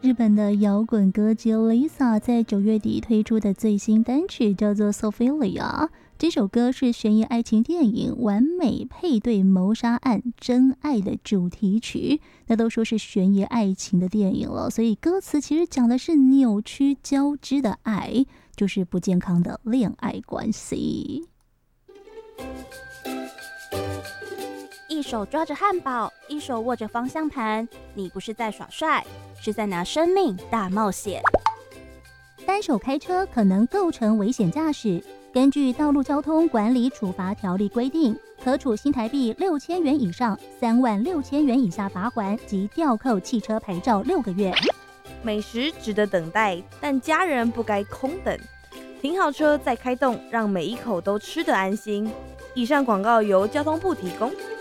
日本的摇滚歌姬 Lisa 在9月底推出的最新单曲叫做 Sophia。这首歌是悬疑爱情电影《完美配对谋杀案：真爱》的主题曲。那都说是悬疑爱情的电影了，所以歌词其实讲的是扭曲交织的爱，就是不健康的恋爱关系。 一手抓着汉堡，一手握着方向盘，你不是在耍帅，是在拿生命大冒险。 单手开车可能构成危险驾驶。根据《道路交通管理处罚条例》规定，可处新台币6000元以上36000元以下罚锾及吊扣汽车牌照6个月。 美食值得等待，但家人不该空等。停好车再开动，让每一口都吃得安心。以上广告由交通部提供。